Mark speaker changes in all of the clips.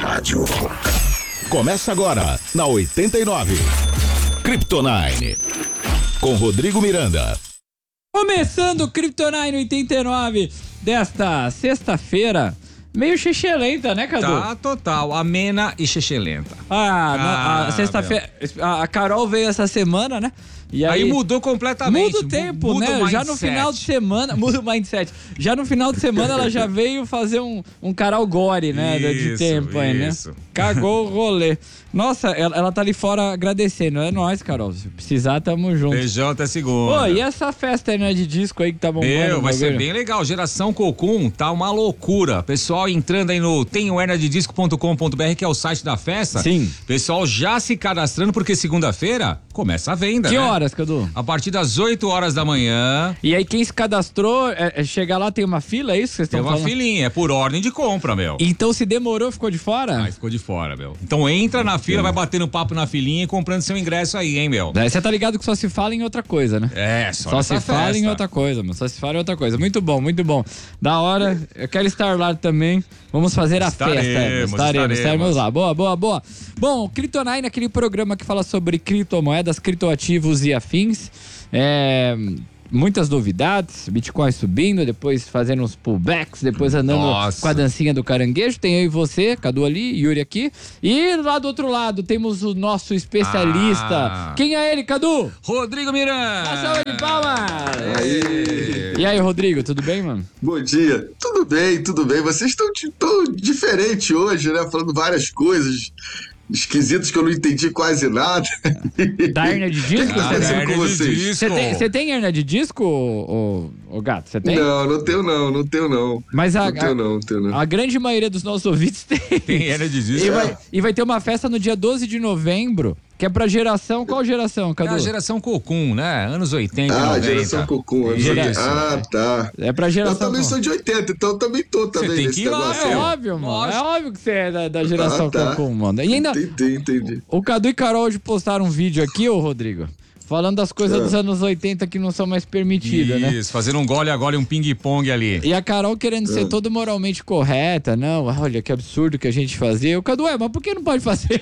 Speaker 1: rádio. Começa agora, na 89. Kryptonine. Com Rodrigo Miranda.
Speaker 2: Começando o Kryptonine 89 desta sexta-feira. Meio xixelenta, né, Cadu?
Speaker 3: Tá, total. Amena e xixelenta.
Speaker 2: A sexta-feira. A Carol veio essa semana, né? E
Speaker 3: aí mudou completamente.
Speaker 2: Muda o tempo, né? Já no final de semana. Muda o mindset. Já no final de semana ela já veio fazer um Carol Gore, né? De tempo aí, né? Cagou o rolê. Nossa, ela tá ali fora agradecendo. É nóis, Carol. Se precisar, tamo junto.
Speaker 3: Beijão até segunda.
Speaker 2: Pô, e essa festa aí, né, de disco aí que tá bombando?
Speaker 3: Vai ser bem legal. Geração Cocum, tá uma loucura. Pessoal entrando aí no tenhohernadedisco.com.br, que é o site da festa.
Speaker 2: Sim.
Speaker 3: Pessoal já se cadastrando, porque segunda-feira começa a venda,
Speaker 2: Que
Speaker 3: né?
Speaker 2: horas, Cadu?
Speaker 3: A partir das 8 horas da manhã.
Speaker 2: E aí quem se cadastrou, chegar lá tem uma fila, é isso que vocês estão falando?
Speaker 3: Tem uma filinha, é por ordem de compra, meu.
Speaker 2: Então se demorou, ficou de fora?
Speaker 3: Aí ficou de fora, meu. Então entra na fila, vai batendo papo na filinha e comprando seu ingresso aí, hein, meu.
Speaker 2: Você tá ligado que só se fala em outra coisa, né?
Speaker 3: Só
Speaker 2: se fala em outra coisa, mano. Só se fala em outra coisa. Muito bom, muito bom. Da hora, eu quero estar lá também. Vamos fazer a festa. Estaremos lá. Boa. Bom, Kryptonine, aquele programa que fala sobre criptomoedas, criptoativos e afins. Muitas novidades, Bitcoin subindo, depois fazendo uns pullbacks, depois andando com a dancinha do caranguejo. Tem eu e você, Cadu ali, Yuri aqui. E lá do outro lado temos o nosso especialista. Quem é ele, Cadu?
Speaker 3: Rodrigo Miranda.
Speaker 2: Salve de palmas. E aí, Rodrigo, tudo bem, mano?
Speaker 4: Bom dia. Tudo bem. Vocês estão diferentes hoje, né? Falando várias coisas esquisitos que eu não entendi quase nada.
Speaker 2: Da hernia de disco?
Speaker 4: O que tá acontecendo com vocês?
Speaker 2: Você tem hernia de disco, ô gato? Você tem?
Speaker 4: Não tenho não.
Speaker 2: Mas
Speaker 4: não tenho.
Speaker 2: A grande maioria dos nossos ouvintes tem.
Speaker 3: Tem hernia de disco.
Speaker 2: E vai ter uma festa no dia 12 de novembro, que é pra geração... Qual geração, Cadu?
Speaker 3: É a geração Cocum, né? Anos 80 e 90.
Speaker 4: Geração Cocum. Tá.
Speaker 2: É pra geração...
Speaker 4: Eu também sou de 80, então eu também tô nesse negócio.
Speaker 2: É óbvio, mano. É óbvio que você é da geração Cocum, mano. E ainda...
Speaker 4: Entendi.
Speaker 2: O Cadu e Carol hoje postaram um vídeo aqui, ô Rodrigo, falando das coisas dos anos 80 que não são mais permitidas, né?
Speaker 3: Isso, fazendo um gole agora e um ping-pong ali.
Speaker 2: E a Carol querendo ser toda moralmente correta. Não, olha que absurdo que a gente fazia. O Cadu, mas por que não pode fazer?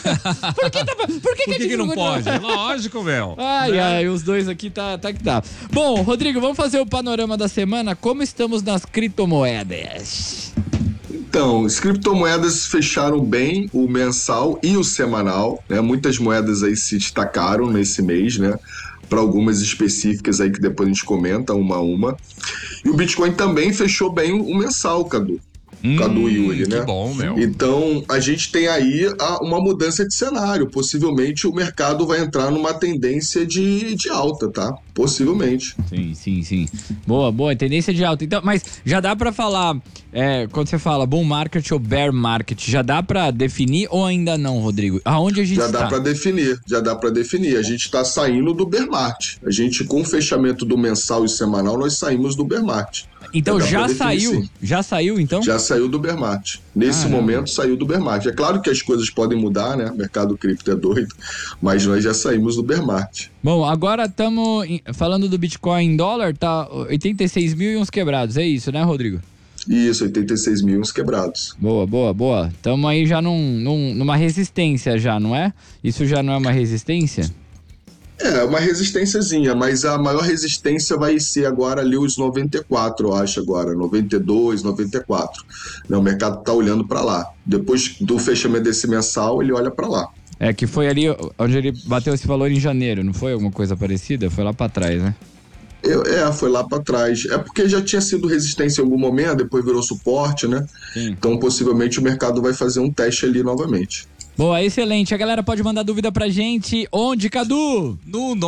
Speaker 2: Por que
Speaker 3: não pode? Lógico, meu.
Speaker 2: Ai, os dois aqui tá que tá. Bom, Rodrigo, vamos fazer o panorama da semana. Como estamos nas criptomoedas?
Speaker 4: Então, as criptomoedas fecharam bem o mensal e o semanal, né? Muitas moedas aí se destacaram nesse mês, né? Para algumas específicas aí que depois a gente comenta uma a uma. E o Bitcoin também fechou bem o mensal, Cadu. Cadu e Yuri, né?
Speaker 3: Que bom, meu.
Speaker 4: Então, a gente tem aí uma mudança de cenário. Possivelmente o mercado vai entrar numa tendência de alta, tá? Possivelmente.
Speaker 2: Sim. Boa, tendência de alta. Então, mas já dá pra falar, quando você fala bull market ou bear market, já dá pra definir ou ainda não, Rodrigo? Aonde a gente
Speaker 4: já dá pra definir. A gente tá saindo do bear market. A gente, com o fechamento do mensal e semanal, nós saímos do bear market.
Speaker 2: Então já saiu? Já saiu, então?
Speaker 4: Já saiu do bear market. Nesse momento saiu do bear market. É claro que as coisas podem mudar, né? O mercado cripto é doido, mas nós já saímos do bear market.
Speaker 2: Bom, agora estamos falando do Bitcoin em dólar, tá 86 mil e uns quebrados, é isso, né, Rodrigo?
Speaker 4: Isso, 86 mil uns quebrados.
Speaker 2: Boa. Estamos aí já numa resistência já, não é? Isso já não é uma resistência?
Speaker 4: É, uma resistênciazinha, mas a maior resistência vai ser agora ali os 94, eu acho agora, 92, 94. O mercado tá olhando para lá. Depois do fechamento desse mensal, ele olha para lá.
Speaker 2: Que foi ali onde ele bateu esse valor em janeiro, não foi alguma coisa parecida? Foi lá para trás, né?
Speaker 4: Foi lá para trás. É porque já tinha sido resistência em algum momento, depois virou suporte, né? Sim. Então, possivelmente, o mercado vai fazer um teste ali novamente.
Speaker 2: Boa, excelente. A galera pode mandar dúvida pra gente. Onde, Cadu?
Speaker 3: No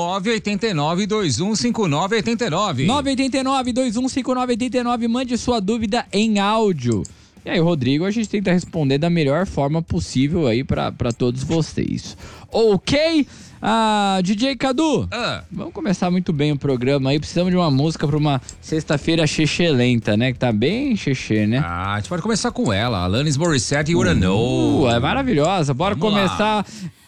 Speaker 3: 989-2159-89.
Speaker 2: 989-2159-89. Mande sua dúvida em áudio. E aí, Rodrigo, a gente tenta responder da melhor forma possível aí pra todos vocês. Ok? DJ Cadu, vamos começar muito bem o programa aí. Precisamos de uma música pra uma sexta-feira xexelenta, né? Que tá bem xexê, né?
Speaker 3: A gente pode começar com ela, Alanis Morissette e Urano.
Speaker 2: É maravilhosa. Bora começar.